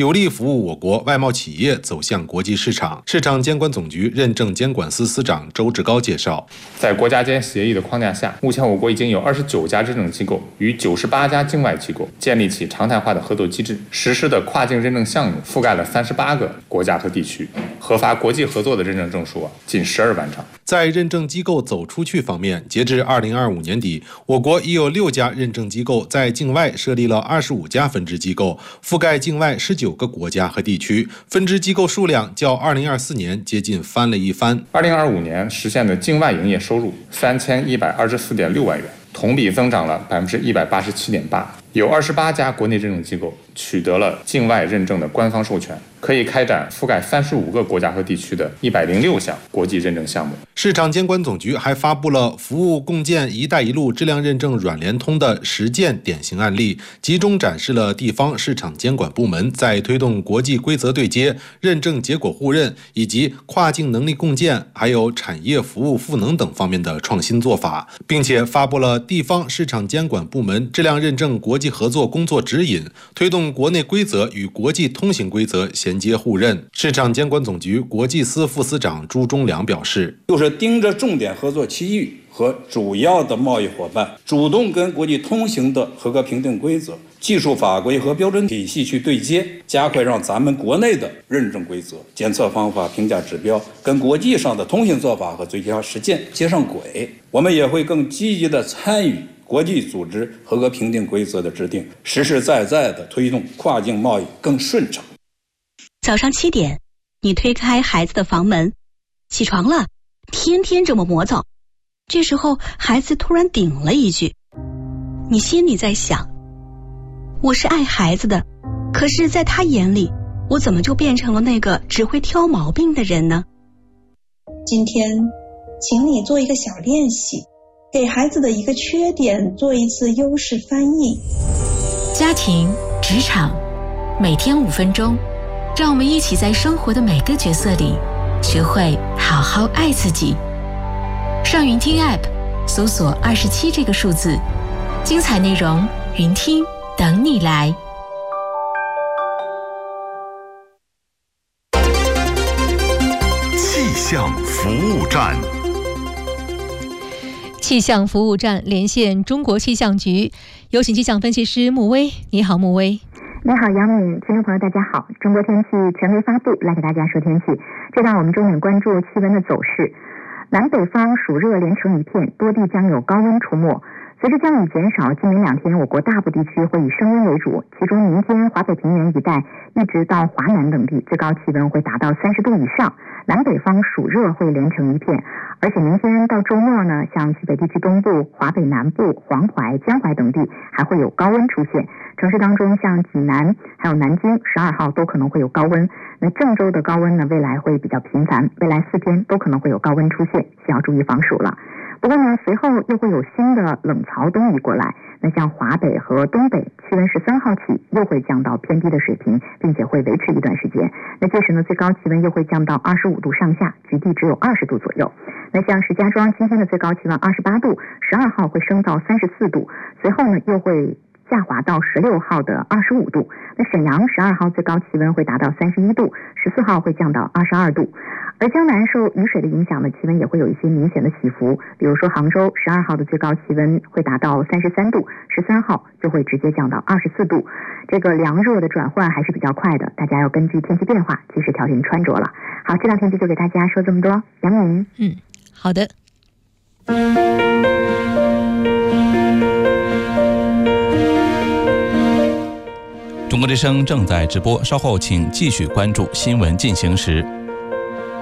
有力服务我国外贸企业走向国际市场。市场监管总局认证监管司司长周志高介绍， 在国家间协议的框架下，目前我国已经有29家认证机构与98家境外机构建立起常态化的合作机制，实施的跨境认证项目覆盖了38个国家和地区，核发国际合作的认证证书近12万张。 在认证机构走出去方面，截至2025年底，我国已有6家认证机构在境外设立了25家分支机构，覆盖境外19个国家和地区，分支机构数量较2024年接近翻了一番。 2025年实现的境外营业收入3124.6万元，同比增长了187.8%。有28家国内认证机构取得了境外认证的官方授权，可以开展覆盖35个国家和地区的106项国际认证项目。 市场监管总局还发布了服务共建“一带一路”质量认证软联通的实践典型案例，集中展示了地方市场监管部门在推动国际规则对接、认证结果互认以及跨境能力共建，还有产业服务赋能等方面的创新做法，并且发布了地方市场监管部门质量认证国际合作工作指引，推动国内规则与国际通行规则衔接互认。市场监管总局国际司副司长朱忠良表示， 就是盯着重点合作区域和主要的贸易伙伴，主动跟国际通行的合格评定规则、技术法规和标准体系去对接，加快让咱们国内的认证规则、检测方法、评价指标跟国际上的通行做法和最佳实践接上轨。我们也会更积极地参与国际组织合格评定规则的制定，实实在在地推动跨境贸易更顺畅。 早上7点，你推开孩子的房门，起床了，天天这么磨蹭。这时候孩子突然顶了一句，你心里在想，我是爱孩子的，可是在他眼里，我怎么就变成了那个只会挑毛病的人呢？ 今天请你做一个小练习，给孩子的一个缺点做一次优势翻译。 家庭、职场，每天5分钟，让我们一起在生活的每个角色里学会好好爱自己。上云听 App 搜索27这个数字，精彩内容云听等你来。 气象服务站。 气象服务站连线中国气象局，有请气象分析师穆威。你好，穆威。 你好，杨敏，听众朋友大家好。中国天气权威发布，来给大家说天气。这让我们重点关注气温的走势。南北方暑热连成一片，多地将有高温出没。随着降雨减少，今明2天我国大部地区会以升温为主，其中明天华北平原一带一直到华南等地最高气温会达到30度以上，南北方暑热会连成一片。而且明天到周末呢，像西北地区东部、华北南部、黄淮、江淮等地还会有高温出现。城市当中像济南还有南京12号都可能会有高温。那郑州的高温呢，未来会比较频繁，未来4天都可能会有高温出现，需要注意防暑了。不过呢，随后又会有新的冷槽东移过来，那像华北和东北气温13号起又会降到偏低的水平，并且会维持一段时间。那届时呢，最高气温又会降到25度上下，局地只有20度左右。那像石家庄今天的最高气温28度，12号会升到34度，随后呢又会下滑到16号的25度。那沈阳12号最高气温会达到31度，14号会降到22度。而江南受雨水的影响呢，气温也会有一些明显的起伏，比如说杭州12号的最高气温会达到33度，13号就会直接降到24度。这个凉热的转换还是比较快的，大家要根据天气变化及时调整穿着了。好，这条天气就给大家说这么多。杨明， 好的。 中国之声正在直播，稍后请继续关注新闻进行时。